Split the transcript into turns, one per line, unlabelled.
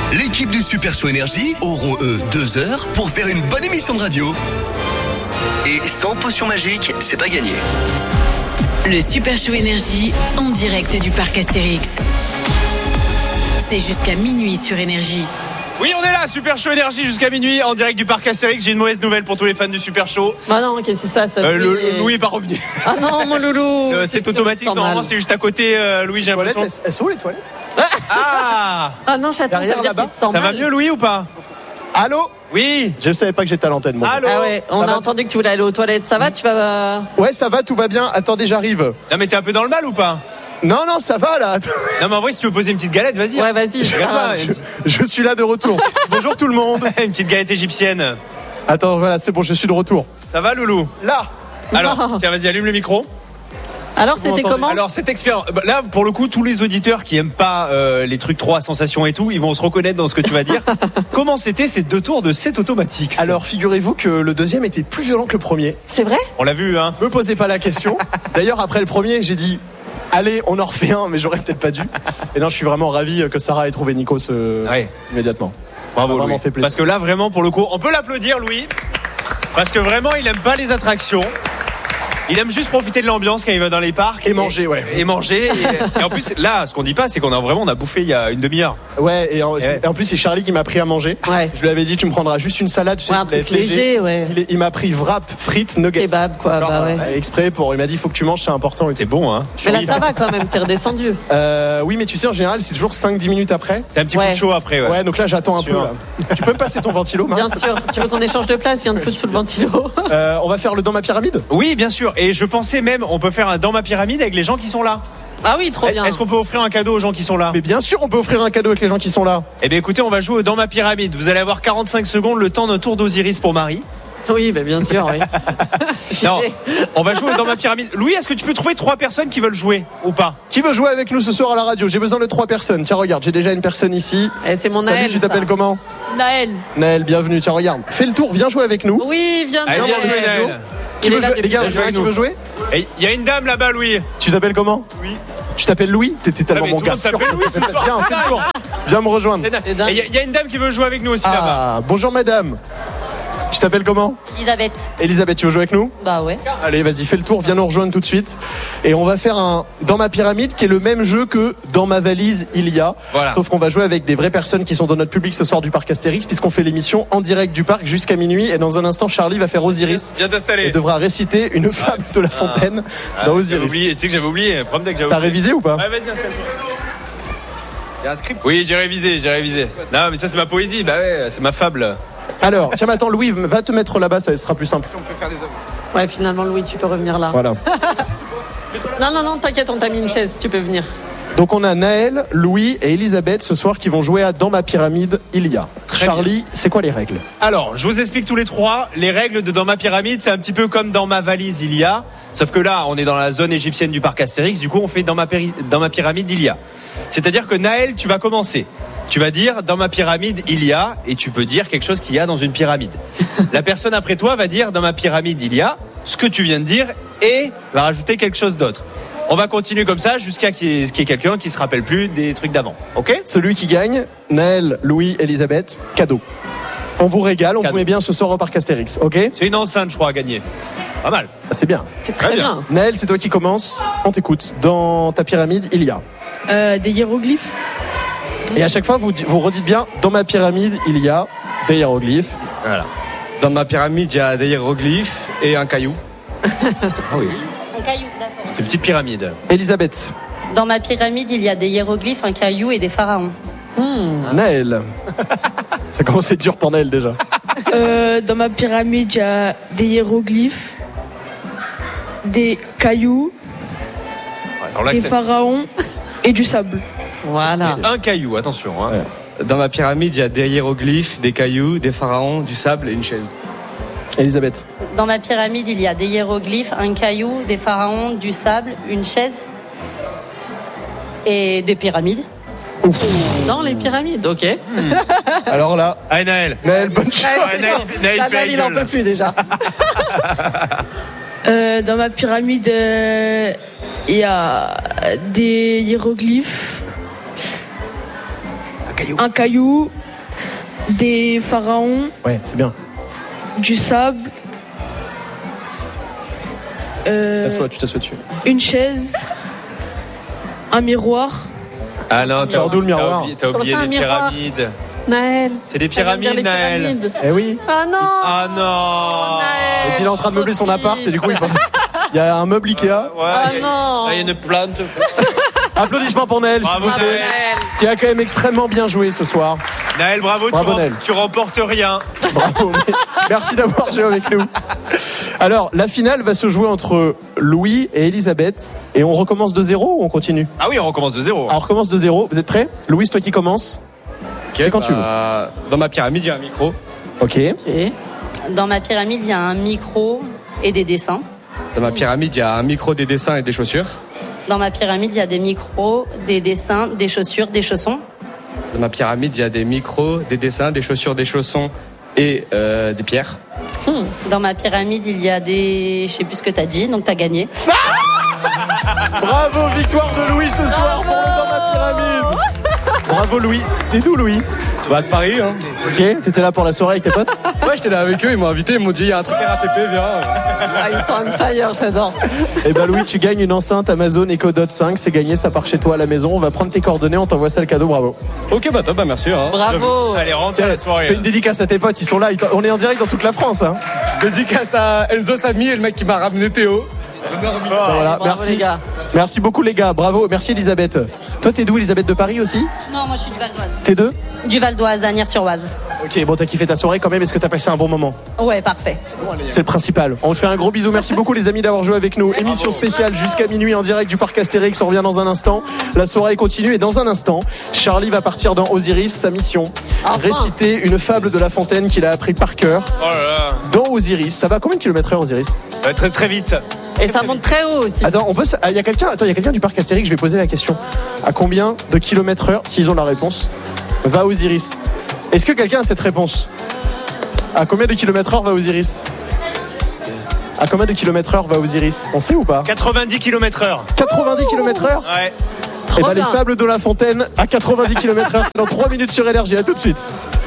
L'équipe du Super Show Énergie auront 2 heures pour faire une bonne émission de radio. Et sans potion magique, c'est pas gagné.
Le Super Show Énergie en direct du parc Astérix. C'est jusqu'à minuit sur Énergie.
Oui, on est là, Super Show Énergie jusqu'à minuit en direct du parc Astérix. J'ai une mauvaise nouvelle pour tous les fans du Super Show.
Bah non, qu'est-ce qui se passe?
Louis est pas revenu.
Ah non, mon loulou.
C'est automatique, normalement c'est juste à côté. Louis, j'ai l'impression.
Elles sont où les toilettes?
Ah
non, chaton, ça veut dire qu'il se sent
ça
mal.
va mieux, Louis, ou pas?
Allô?
Oui.
Je savais pas que j'étais à l'antenne. Bon.
Allô?
Ah ouais, on a entendu que tu voulais aller aux toilettes. Ça va, tu vas...
Ouais, ça va, tout va bien. Attendez, j'arrive.
Non, mais t'es un peu dans le mal ou pas?
Non, ça va là.
Non, mais en vrai, si tu veux poser une petite galette, vas-y.
Ouais, vas-y.
Je suis là de retour. Bonjour tout le monde.
Une petite galette égyptienne.
Attends, voilà, c'est bon, je suis de retour.
Ça va, Loulou?
Là.
Alors, tiens, vas-y, allume le micro.
Alors, c'était comment?
Alors, cette expérience. Là, pour le coup, tous les auditeurs qui aiment pas les trucs trop à sensation et tout, ils vont se reconnaître dans ce que tu vas dire. Comment c'était ces 2 tours de 7 automatiques?
Alors, figurez-vous que le deuxième était plus violent que le premier.
C'est vrai?
On l'a vu, hein.
Me posez pas la question. D'ailleurs, après le premier, j'ai dit... Allez, on en refait un, mais j'aurais peut-être pas dû. Et non, je suis vraiment ravi que Sarah ait trouvé Nikos immédiatement.
Bravo,
Louis.
Louis.
Fait plaisir.
Parce que là, vraiment, pour le coup, on peut l'applaudir, Louis. Parce que vraiment, il aime pas les attractions. Il aime juste profiter de l'ambiance quand il va dans les parcs.
Et manger, ouais.
Et manger. Et en plus, là, ce qu'on dit pas, c'est qu'on a bouffé il y a une demi-heure.
Ouais, et en plus, c'est Charlie qui m'a pris à manger.
Ouais.
Je lui avais dit, tu me prendras juste une salade.
Ouais, un truc léger, ouais.
Il m'a pris wrap, frites, nuggets.
Kebab, quoi,
Alors,
bah ouais.
Exprès il m'a dit, faut que tu manges, c'est important.
C'est bon, hein.
Mais là, ça va quand même, t'es redescendu.
Oui, mais tu sais, en général, c'est toujours 5-10 minutes après.
T'as un petit coup de chaud après,
Ouais, donc là, j'attends un peu, là. Tu peux me passer ton ventilo, Marc?
Bien sûr. Tu veux qu'on échange de place? Viens de foutre sous le ventilo.
On va faire le dans ma pyramide?
Oui, bien sûr. Et je pensais même, on peut faire un dans ma pyramide avec les gens qui sont là.
Ah oui, trop bien.
Est-ce qu'on peut offrir un cadeau aux gens qui sont là?
Mais bien sûr, on peut offrir un cadeau avec les gens qui sont là.
Eh bien, écoutez, on va jouer au dans ma pyramide. Vous allez avoir 45 secondes, le temps d'un tour d'Osiris pour Marie.
Oui, bah bien sûr, oui.
Non, on va jouer dans ma pyramide. Louis, est-ce que tu peux trouver 3 personnes qui veulent jouer ou pas?
Qui veut jouer avec nous ce soir à la radio? J'ai besoin de 3 personnes. Tiens, regarde, j'ai déjà une personne ici.
C'est mon
Salut,
Naël.
tu t'appelles comment?
Naël.
Naël, bienvenue. Tiens, regarde. Fais le tour, viens jouer avec nous.
Oui, viens de
Allez, viens jouer, Naël.
Qui veut jouer? Les gars,
Viens jouer avec
tu
nous.
veux jouer?
Il y a une dame là-bas, Louis.
Tu t'appelles comment?
Oui.
Tu t'appelles Louis? T'étais tellement
mais
mon
tout le
gars.
monde s'appelle Louis ce soir,
Viens,
c'est
fais le
dingue.
tour. Viens me rejoindre.
Il y a une dame qui veut jouer avec nous aussi là-bas.
Ah, bonjour madame. Tu t'appelles comment?
Elisabeth.
Elisabeth, tu veux jouer avec nous?
Bah ouais.
Allez, vas-y, fais le tour, viens nous rejoindre tout de suite. Et on va faire un dans ma pyramide qui est le même jeu que dans ma valise il y a.
Voilà.
Sauf qu'on va jouer avec des vraies personnes qui sont dans notre public ce soir du parc Astérix, puisqu'on fait l'émission en direct du parc jusqu'à minuit. Et dans un instant, Charlie va faire Osiris.
Viens t'installer.
Et devra réciter une fable de La Fontaine dans
J'avais
Osiris.
oublié. Tu sais que j'avais oublié. Le problème, c'est que j'avais
T'as
oublié.
révisé ou pas?
Ouais, vas-y, installe-toi. Il y a un script? Oui, j'ai révisé. Non, mais ça, c'est ma poésie. Bah ouais, c'est ma fable.
Alors, tiens, mais attends, Louis, va te mettre là-bas, ça sera plus simple.
Ouais, finalement, Louis, tu peux revenir là.
Voilà.
Non, t'inquiète, on t'a mis une chaise, tu peux venir.
Donc on a Naël, Louis et Elisabeth ce soir qui vont jouer à Dans ma pyramide il y a. Charlie, c'est quoi les règles?
Alors, je vous explique tous les 3. Les règles de Dans ma pyramide, c'est un petit peu comme dans ma valise il y a. Sauf que là, on est dans la zone égyptienne du parc Astérix. Du coup, on fait dans ma pyramide il y a. C'est-à-dire que Naël, tu vas commencer. Tu vas dire dans ma pyramide il y a, et tu peux dire quelque chose qu'il y a dans une pyramide. La personne après toi va dire dans ma pyramide il y a ce que tu viens de dire et va rajouter quelque chose d'autre. On va continuer comme ça jusqu'à qu'il y ait quelqu'un qui se rappelle plus des trucs d'avant. Ok?
Celui qui gagne, Naël, Louis, Elisabeth, cadeau. On vous régale, on vous met bien ce soir au parc Astérix, ok?
C'est une enceinte, je crois, à gagner. Pas mal.
Ah, c'est bien.
C'est très bien.
Naël, c'est toi qui commence. On t'écoute. Dans ta pyramide, il y a.
Des hiéroglyphes.
Et à chaque fois, vous redites bien, dans ma pyramide, il y a des hiéroglyphes.
Voilà.
Dans ma pyramide, il y a des hiéroglyphes et un caillou.
Ah oui.
Un caillou, d'accord.
Une petite pyramide.
Elisabeth.
Dans ma pyramide, il y a des hiéroglyphes, un caillou et des pharaons.
Naël. Ça commence à être dur pour Naël déjà.
Dans ma pyramide, il y a des hiéroglyphes, des cailloux,
Alors là,
des
c'est
pharaons et du sable.
Voilà.
un caillou, attention. Hein.
Ouais.
Dans ma pyramide, il y a des hiéroglyphes, des cailloux, des pharaons, du sable et une chaise.
Elisabeth.
Dans ma pyramide, il y a des hiéroglyphes, un caillou, des pharaons, du sable, une chaise et des pyramides.
Dans les pyramides, ok.
Alors là,
Allez, Naël.
Naël, bonne chance.
Naël fait la
il en
gueule.
peut plus déjà.
Dans ma pyramide, il y a des hiéroglyphes, un caillou, des pharaons,
Ouais, c'est bien.
du sable,
Tu t'assois dessus.
une chaise, un miroir.
Ah non,
Sors d'où le miroir?
T'as oublié
Comment ça,
les
un miroir?
pyramides.
Naël.
C'est des
Ça vient de dire
pyramides,
les
Naël.
pyramides.
Eh oui.
Ah non.
Ah non.
Naël.
Il est en train de meubler son appart et du coup il pense. Il y a un meuble Ikea.
Ouais,
Ah
il y a-
non.
là, il y a une plante.
Applaudissements pour Naël, s'il
Bravo,
vous plaît.
Naël.
Qui a quand même extrêmement bien joué ce soir.
Naël, bravo,
Bravo, Naël.
tu remportes rien.
Bravo. Merci d'avoir joué avec nous. Alors, la finale va se jouer entre Louis et Elisabeth. Et on recommence de zéro ou on continue?
Ah oui, on recommence de zéro.
Alors, on recommence de zéro. Vous êtes prêts? Louis, toi qui commence. C'est quand tu veux.
Dans ma pyramide, il y a un micro.
Ok.
Dans ma pyramide, il y a un micro et des dessins.
Dans ma pyramide, il y a un micro, des dessins et des chaussures.
Dans ma pyramide, il y a des micros, des dessins, des chaussures, des chaussons.
Dans ma pyramide, il y a des micros, des dessins, des chaussures, des chaussons et des pierres.
Dans ma pyramide, il y a des... Je sais plus ce que t'as dit, donc t'as gagné.
Bravo, victoire de Louis ce soir pour Dans ma pyramide. Bravo Louis. T'es d'où Louis?
Bah, de Paris, hein.
Ok, t'étais là pour la soirée avec tes potes?
Ouais, j'étais là avec eux, ils m'ont invité, ils m'ont dit, il y a un truc RATP, viens.
Ah, ils sont on fire, j'adore.
Eh ben Louis, tu gagnes une enceinte Amazon Echo Dot 5, c'est gagné, ça part chez toi à la maison. On va prendre tes coordonnées, on t'envoie ça le cadeau, bravo.
Ok, bah top, bah merci. Hein.
Bravo.
Allez, rentre à la
Fais
soirée.
une dédicace à tes potes, ils sont là, on est en direct dans toute la France. Hein.
Dédicace à Enzo Samy et le mec qui m'a ramené Théo.
Ben voilà,
Bravo
merci.
les gars.
Merci beaucoup les gars, bravo, merci Elisabeth. Toi t'es d'où Elisabeth, de Paris aussi?
Non, moi je suis du Val d'Oise.
T'es d'eux?
Du Val d'Oise, à Nières-sur-Oise.
Ok, bon t'as kiffé ta soirée quand même, est-ce que t'as passé un bon moment?
Ouais, parfait.
C'est le principal. On te fait un gros bisou, merci beaucoup les amis d'avoir joué avec nous. Émission spéciale jusqu'à minuit en direct du parc Astérix, on revient dans un instant. La soirée continue et dans un instant, Charlie va partir dans Osiris, sa mission.
Enfin.
Réciter une fable de La Fontaine qu'il a appris par cœur.
Oh là là.
Dans Osiris, ça va combien de kilomètres heure Osiris?
Très très vite.
Et ça monte très haut aussi.
Attends, il y a quelqu'un du parc Astérix, je vais poser la question. À combien de kilomètres heure, s'ils ont la réponse, va Osiris? Est-ce que quelqu'un a cette réponse? À combien de kilomètres heure va Osiris? À combien de kilomètres heure va Osiris? On sait ou pas?
90 km/h.
90 km/h?
Ouais.
Et
Trop
les
bien.
fables de La Fontaine à 90 km/h, c'est dans 3 minutes sur Énergie. À tout de suite.